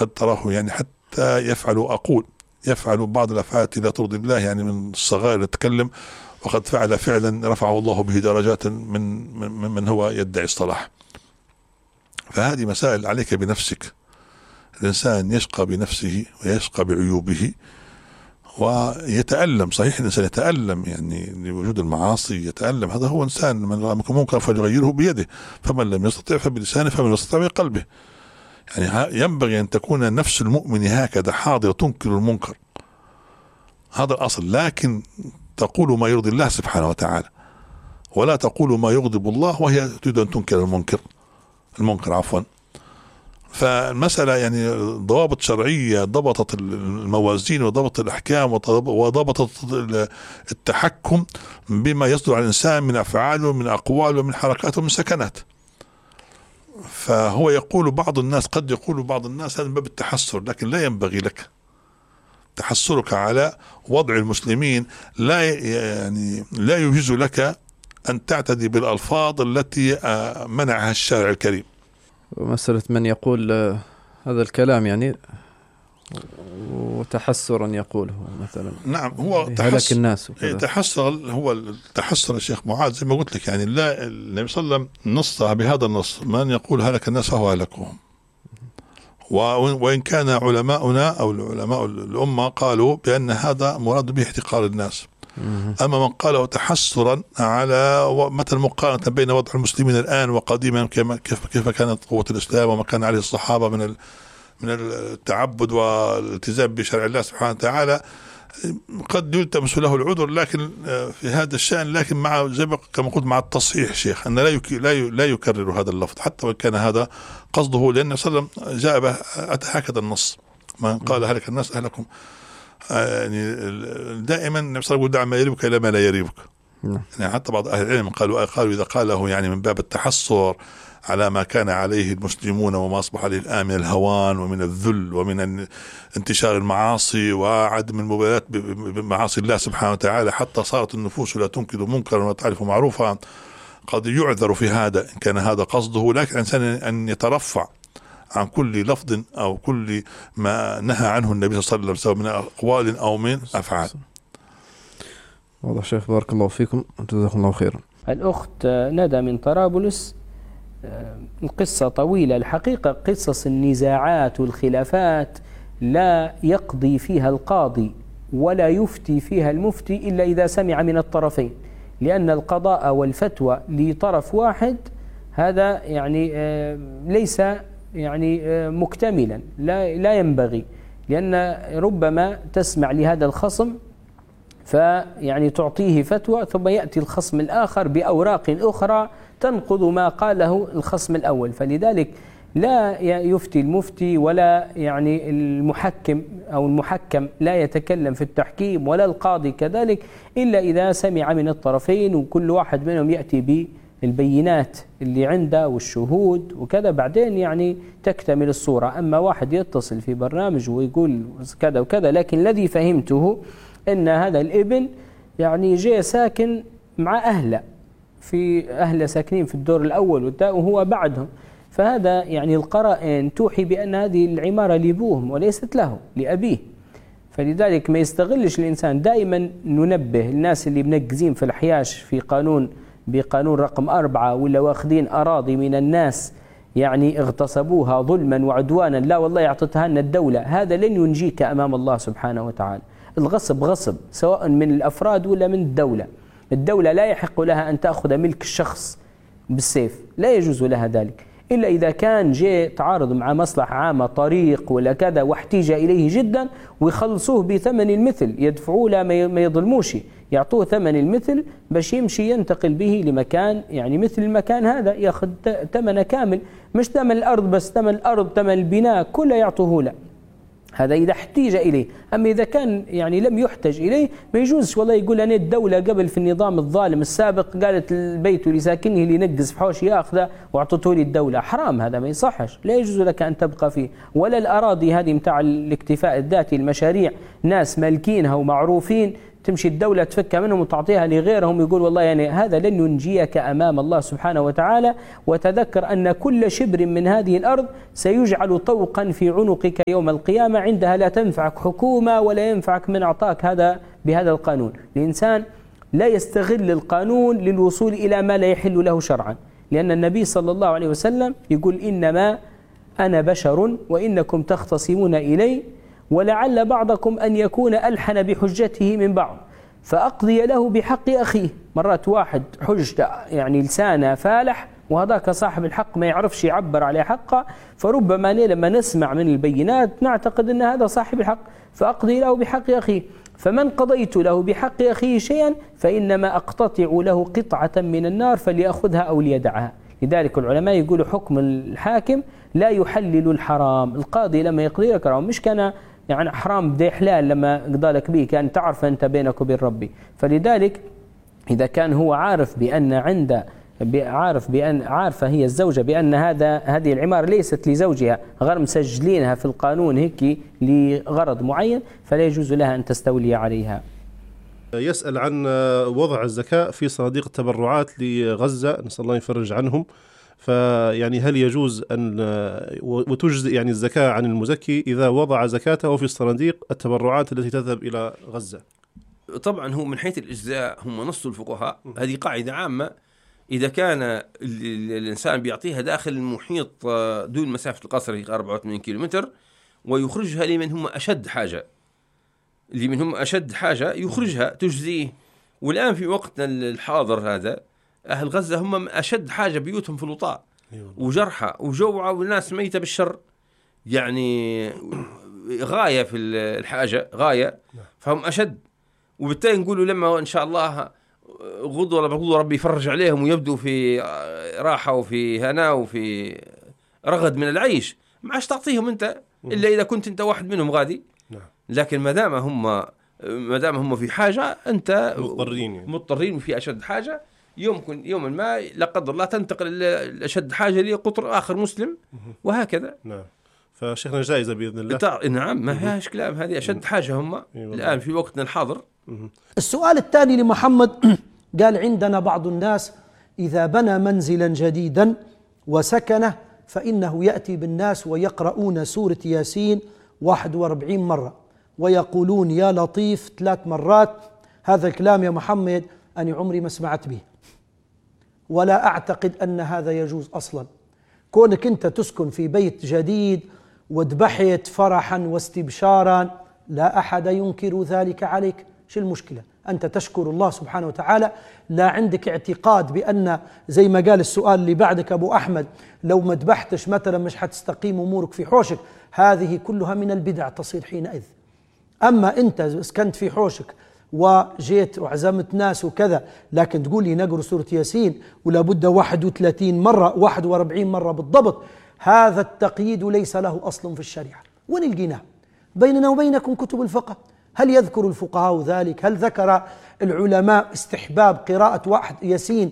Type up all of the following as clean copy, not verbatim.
قد تراه يعني حتى يفعل بعض الأفعال التي لا ترضي الله، يعني من الصغائر يتكلم، وقد فعل فعلا رفعه الله به درجات من هو يدعي الصلاح. فهذه مسائل عليك بنفسك. الإنسان يشقى بنفسه ويشقى بعيوبه ويتألم. صحيح الإنسان يتألم يعني لوجود المعاصي، يتألم. هذا هو إنسان، من رأى منكم منكرا فليغيره بيده، فمن لم يستطع فبلسانه، فمن لم يستطع بقلبه. يعني ينبغي أن تكون نفس المؤمن هكذا حاضرة تنكر المنكر، هذا الأصل. لكن تقول ما يرضي الله سبحانه وتعالى، ولا تقول ما يغضب الله وهي تريد أن تنكر المنكر عفوا. فالمسألة يعني ضوابط شرعية ضبطت الموازين وضبطت الأحكام وضبطت التحكم بما يصدر عن الإنسان من أفعاله من أقواله من حركاته من سكنات. فهو يقول بعض الناس، قد يقول بعض الناس هذا من باب التحسر، لكن لا ينبغي لك. تحسرك على وضع المسلمين لا يجوز لك أن تعتدي بالألفاظ التي منعها الشارع الكريم. مسألة من يقول هذا الكلام يعني وتحسرا يقوله مثلا، نعم، هو هلك الناس هو التحسر يا شيخ معاذ زي ما قلت لك، يعني لا، النبي صلى الله عليه وسلم نص بهذا النص: من يقول هلك الناس فهو هلكهم. وإن كان علماؤنا أو العلماء الأمة قالوا بأن هذا مراد به احتقار الناس. أما من قاله تحسرا على مثل مقارنة بين وضع المسلمين الآن وقديما، كيف كانت قوة الإسلام وما كان عليه الصحابة من التعبد والالتزام بشرع الله سبحانه وتعالى، قد يلتمس له العذر لكن في هذا الشأن، لكن مع زي ما كما قلت مع التصحيح شيخ أن لا يكرر هذا اللفظ حتى وإن كان هذا قصده، لأن صلى الله عليه وسلم جاء به هكذا النص: من قال هلك الناس أهلكم. يعني دائما النبي صلى الله عليه وسلم يقول: دع ما يريبك إلى ما لا يريبك. يعني حتى بعض أهل العلم قالوا إذا قاله يعني من باب التحسر على ما كان عليه المسلمون وما أصبح عليه الآن من الهوان ومن الذل ومن انتشار المعاصي وعدم المبالاة بمعاصي الله سبحانه وتعالى، حتى صارت النفوس لا تنكر منكرا وتعرف معروفا، قد يعذر في هذا إن كان هذا قصده. لكن الإنسان أن يترفع عن كل لفظ أو كل ما نهى عنه النبي صلى الله عليه وسلم سواء من أقوال أو من أفعال. واضح شيخ، بارك الله فيكم، جزاكم الله خيرا. الأخت ندى من طرابلس، القصة طويلة الحقيقة. قصص النزاعات والخلافات لا يقضي فيها القاضي ولا يفتي فيها المفتي إلا إذا سمع من الطرفين، لأن القضاء والفتوى لطرف واحد هذا يعني ليس يعني مكتملا، لا ينبغي، لأن ربما تسمع لهذا الخصم فيعني تعطيه فتوى ثم يأتي الخصم الآخر بأوراق أخرى تنقض ما قاله الخصم الأول. فلذلك لا يفتي المفتي ولا يعني المحكم أو المحكم لا يتكلم في التحكيم ولا القاضي كذلك إلا إذا سمع من الطرفين وكل واحد منهم يأتي بالبينات اللي عنده والشهود وكذا، بعدين يعني تكتمل الصورة. أما واحد يتصل في برنامج ويقول كذا وكذا، لكن الذي فهمته أن هذا الابن يعني جاء ساكن مع أهله، في أهله ساكنين في الدور الأول وهو بعدهم، فهذا يعني القرائن توحي بأن هذه العمارة لأبوهم وليست له لأبيه. فلذلك ما يستغلش الإنسان. دائما ننبه الناس اللي منقزين في الحياش في بقانون رقم 4 ولا واخذين أراضي من الناس يعني اغتصبوها ظلما وعدوانا، لا والله يعطتها لنا الدولة، هذا لن ينجيك أمام الله سبحانه وتعالى. الغصب غصب سواء من الأفراد ولا من الدولة. الدولة لا يحق لها أن تأخذ ملك الشخص بالسيف، لا يجوز لها ذلك إلا إذا كان جاء تعارض مع مصلحة عامة، طريق ولا كذا واحتاج إليه جدا، ويخلصوه بثمن المثل، يدفعوه لا ما يظلموش، يعطوه ثمن المثل باش يمشي ينتقل به لمكان يعني مثل المكان هذا، ياخذ ثمنه كامل، مش ثمن الأرض بس، ثمن الأرض ثمن البناء كله يعطوه له. هذا إذا احتاج إليه. أما إذا كان يعني لم يحتج إليه ما يجوزش والله يقول أنا الدولة قبل في النظام الظالم السابق قالت البيت اللي ساكنه اللي ينقز في حوش ياخذه واعطته لي الدولة، حرام، هذا ما يصحش، لا يجوز لك أن تبقى فيه. ولا الأراضي هذه متاع الاكتفاء الذاتي، المشاريع ناس مالكينها ومعروفين تمشي الدولة تفكها منهم وتعطيها لغيرهم، يقول والله يعني هذا لن ينجيك أمام الله سبحانه وتعالى. وتذكر أن كل شبر من هذه الأرض سيجعل طوقا في عنقك يوم القيامة، عندها لا تنفعك حكومة ولا ينفعك من أعطاك هذا بهذا القانون. الإنسان لا يستغل القانون للوصول إلى ما لا يحل له شرعا، لأن النبي صلى الله عليه وسلم يقول إنما أنا بشر وإنكم تختصمون إلي ولعل بعضكم أن يكون ألحن بحجته من بعض فأقضي له بحق أخيه. مرات واحد حجة يعني لسانه فالح وهذاك صاحب الحق ما يعرفش يعبر على حقه، فربما لما نسمع من البينات نعتقد أن هذا صاحب الحق فأقضي له بحق أخيه. فمن قضيت له بحق أخيه شيئا فإنما أقتطع له قطعة من النار فليأخذها أو ليدعها. لذلك العلماء يقولوا حكم الحاكم لا يحلل الحرام. القاضي لما يقضي لك مش كان يعني حرام بدي حلال لما قضى لك به، كان تعرف أنت بينك وبين ربي. فلذلك إذا كان هو عارف عارفة هي الزوجة بأن هذه العمارة ليست لزوجها، غير مسجلينها في القانون هيك لغرض معين، فلا يجوز لها أن تستولي عليها. يسأل عن وضع الزكاة في صناديق التبرعات لغزة، نسأل الله يفرج عنهم. فيعني هل يجوز أن وتجزئ يعني الزكاة عن المزكي إذا وضع زكاته في صناديق التبرعات التي تذهب إلى غزة؟ طبعا هو من حيث الإجزاء هم نص الفقهاء، هذه قاعدة عامة. إذا كان الإنسان بيعطيها داخل المحيط دون مسافة القصر 84 كيلومتر ويخرجها لمن هم أشد حاجة يخرجها تجزيه. والآن في وقتنا الحاضر هذا أهل غزة هم أشد حاجة، بيوتهم في الوطاء وجرحى وجوعى والناس ميتة بالشر، يعني غاية في الحاجة غاية، فهم أشد. وبالتالي نقولوا لما إن شاء الله غضوا ولا بغضوا ربي يفرج عليهم ويبدوا في راحة وفي هناء وفي رغد من العيش، ما عادش تعطيهم أنت إلا إذا كنت أنت واحد منهم غادي. لكن ما دام هم في حاجة أنت مضطرين وفي أشد حاجة، يمكن يوما ما لا قدر الله تنتقل لأشد حاجة لقطر آخر مسلم وهكذا. نعم. فشيخنا جائزة بإذن الله. نعم، ما فيهاش كلام، هذه أشد حاجة هم الآن في وقتنا الحاضر. السؤال الثاني لمحمد قال: عندنا بعض الناس إذا بنى منزلا جديدا وسكنه فإنه يأتي بالناس ويقرؤون سورة ياسين 41 مرة ويقولون يا لطيف 3 مرات. هذا الكلام يا محمد أنا عمري ما سمعت به، ولا أعتقد أن هذا يجوز أصلا. كونك أنت تسكن في بيت جديد وذبحت فرحا واستبشارا لا أحد ينكر ذلك عليك، شو المشكلة؟ أنت تشكر الله سبحانه وتعالى، لا عندك اعتقاد بأن زي ما قال السؤال اللي بعدك أبو أحمد لو ما ذبحتش مثلا مش حتستقيم أمورك في حوشك. هذه كلها من البدع تصير حينئذ. أما أنت سكنت في حوشك وجيت وعزمت ناس وكذا، لكن تقول لي نقرأ سورة ياسين ولا بد 31 مرة 41 مرة بالضبط، هذا التقييد ليس له أصل في الشريعة. وين لقيناه؟ بيننا وبينكم كتب الفقه. هل يذكر الفقهاء ذلك؟ هل ذكر العلماء استحباب قراءة ياسين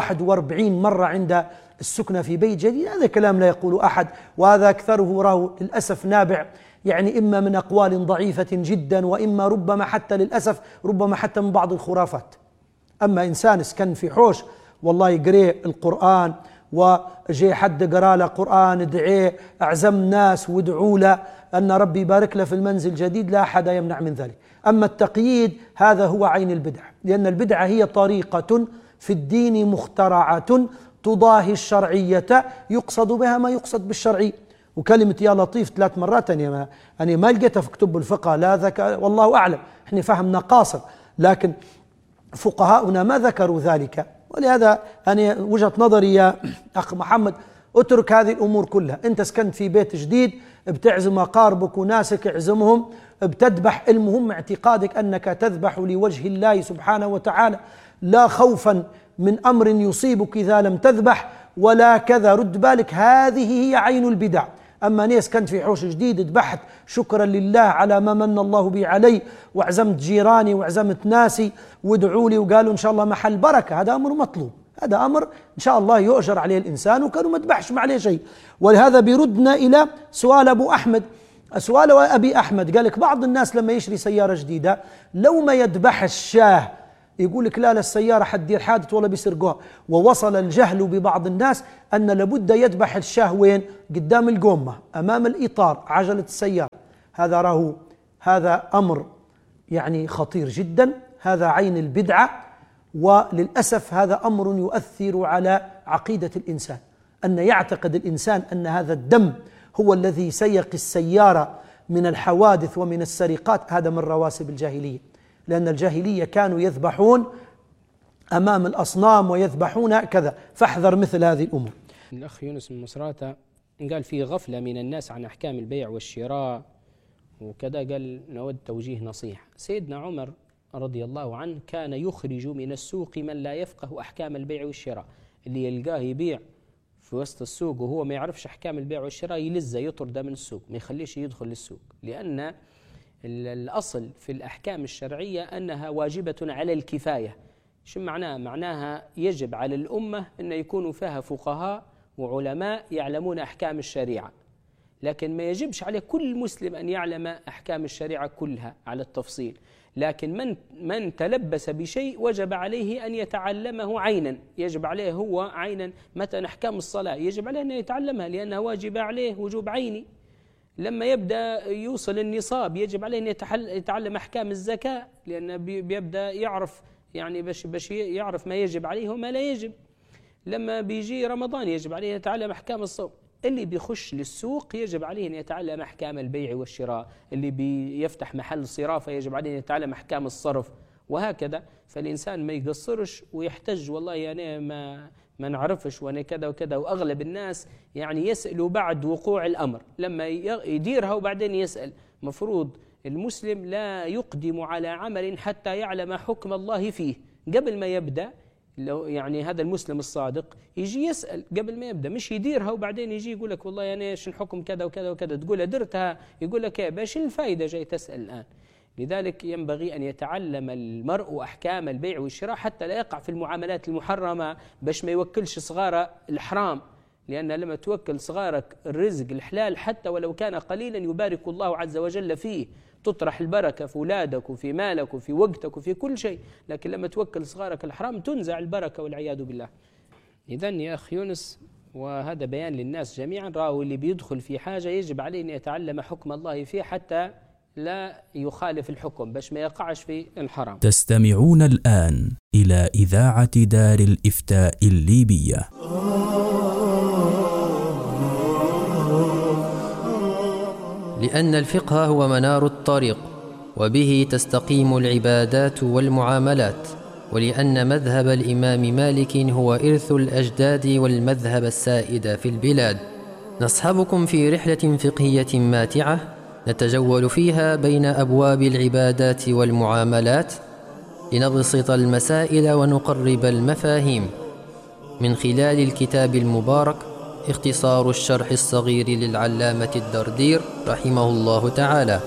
41 مرة عند السكنة في بيت جديد؟ هذا كلام لا يقول أحد، وهذا أكثره راه للأسف نابع يعني إما من أقوال ضعيفة جدا، وإما ربما حتى للأسف ربما حتى من بعض الخرافات. أما إنسان سكن في حوش والله يقرأ القرآن وجي حد قرأ له قرآن ادعيه، أعزم ناس وادعوا له أن ربي يبارك له في المنزل الجديد، لا أحد يمنع من ذلك. أما التقييد هذا هو عين البدع، لأن البدعة هي طريقة في الدين مخترعة تضاهي الشرعية يقصد بها ما يقصد بالشرعي. وكلمة يا لطيف 3 مرات أنا ما لقيتها في كتب الفقه، لا ذكر والله أعلم، إحنا فهمنا قاصر، لكن فقهاؤنا ما ذكروا ذلك. ولهذا أنا وجهة نظري يا أخ محمد اترك هذه الأمور كلها. أنت سكنت في بيت جديد، بتعزم أقاربك وناسك اعزمهم، بتذبح، المهم اعتقادك أنك تذبح لوجه الله سبحانه وتعالى، لا خوفا من أمر يصيبك إذا لم تذبح ولا كذا. رد بالك، هذه هي عين البدع. أما أنا سكنت في حوش جديد ذبحت شكرا لله على ما من الله بي علي، وعزمت جيراني وعزمت ناسي وادعوا لي وقالوا إن شاء الله محل بركة، هذا أمر مطلوب، هذا أمر إن شاء الله يؤجر عليه الإنسان، وكانوا ما ذبحش ما عليه شيء. ولهذا بيردنا إلى سؤال أبو أحمد سؤال أبي أحمد قال لك بعض الناس لما يشري سيارة جديدة لو ما يذبح الشاه يقول لك لا السيارة حتدير حادث ولا بيسرقوها. ووصل الجهل ببعض الناس أن لابد يذبح الشاه وين؟ قدام القومة، أمام الإطار، عجلة السيارة. هذا أمر يعني خطير جدا، هذا عين البدعة. وللأسف هذا أمر يؤثر على عقيدة الإنسان، أن يعتقد الإنسان أن هذا الدم هو الذي سيقي السيارة من الحوادث ومن السرقات. هذا من رواسب الجاهلية، لأن الجاهلية كانوا يذبحون أمام الأصنام ويذبحون كذا، فاحذر مثل هذه الأمور. الأخ يونس من مصراتة قال في غفلة من الناس عن أحكام البيع والشراء وكذا، قال نود توجيه نصيحة. سيدنا عمر رضي الله عنه كان يخرج من السوق من لا يفقه أحكام البيع والشراء، اللي يلقاه يبيع في وسط السوق وهو ما يعرفش أحكام البيع والشراء يلزه يطرده من السوق، ما يخليش يدخل للسوق، لأن الأصل في الأحكام الشرعية أنها واجبة على الكفاية. شو معناها؟ معناها يجب على الأمة أن يكونوا فيها فقهاء وعلماء يعلمون أحكام الشريعة، لكن ما يجبش على كل مسلم أن يعلم أحكام الشريعة كلها على التفصيل. لكن من تلبس بشيء وجب عليه أن يتعلمه عينا، يجب عليه هو عينا. مثلا أحكام الصلاة يجب عليه أن يتعلمها لأنها واجبة عليه وجوب عيني. لما يبدأ يوصل النصاب يجب عليه أن يتعلم أحكام الزكاة، لأنه بيبدأ يعرف يعني باش يعرف ما يجب عليه وما لا يجب. لما بيجي رمضان يجب عليه يتعلم أحكام الصوم. اللي بيخش للسوق يجب عليه أن يتعلم أحكام البيع والشراء، اللي بيفتح محل صرافة يجب عليه أن يتعلم أحكام الصرف، وهكذا. فالإنسان ما يقصرش ويحتج والله يعني ما نعرفش وانا كذا وكذا. وأغلب الناس يعني يسألوا بعد وقوع الأمر، لما يديرها وبعدين يسأل. مفروض المسلم لا يقدم على عمل حتى يعلم حكم الله فيه قبل ما يبدأ. لو يعني هذا المسلم الصادق يجي يسأل قبل ما يبدأ، مش يديرها وبعدين يجي يقول لك والله يعني ايش الحكم كذا وكذا وكذا، تقول درتها يقول لك باش الفائدة جاي تسأل الآن. لذلك ينبغي أن يتعلم المرء أحكام البيع والشراء حتى لا يقع في المعاملات المحرمة، باش ما يوكلش صغاره الحرام. لأن لما توكل صغارك الرزق الحلال حتى ولو كان قليلا يبارك الله عز وجل فيه، تطرح البركة في أولادك وفي مالك وفي وقتك وفي كل شيء. لكن لما توكل صغارك الحرام تنزع البركة والعياذ بالله. إذن يا أخ يونس، وهذا بيان للناس جميعا، راهو اللي بيدخل في حاجة يجب عليه أن يتعلم حكم الله فيه حتى لا يخالف الحكم باش ما يقعش في الحرام. تستمعون الآن إلى إذاعة دار الإفتاء الليبية. لأن الفقه هو منار الطريق، وبه تستقيم العبادات والمعاملات، ولأن مذهب الإمام مالك هو إرث الأجداد والمذهب السائد في البلاد. نصحبكم في رحلة فقهية ماتعة نتجول فيها بين أبواب العبادات والمعاملات لنبسط المسائل ونقرب المفاهيم، من خلال الكتاب المبارك اختصار الشرح الصغير للعلامة الدردير رحمه الله تعالى.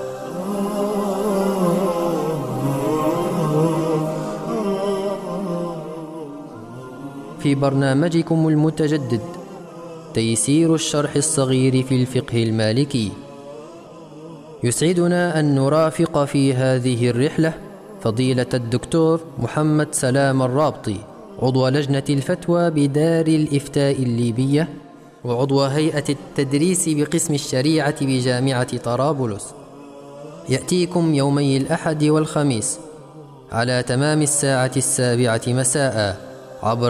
في برنامجكم المتجدد تيسير الشرح الصغير في الفقه المالكي، يسعدنا أن نرافق في هذه الرحلة فضيلة الدكتور محمد سلام الرابطي، عضو لجنة الفتوى بدار الإفتاء الليبية وعضو هيئة التدريس بقسم الشريعة بجامعة طرابلس. يأتيكم يومي الأحد والخميس على تمام الساعة 7 مساء عبر